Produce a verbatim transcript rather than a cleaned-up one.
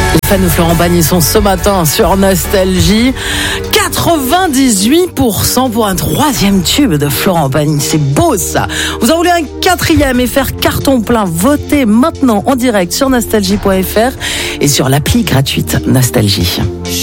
Les fans de Florent Pagny sont ce matin sur Nostalgie. quatre-vingt-dix-huit pour cent pour un troisième tube de Florent Pagny. C'est beau ça. Vous en voulez un quatrième et faire carton plein? Votez maintenant en direct sur nostalgie point f r et sur l'appli gratuite Nostalgie.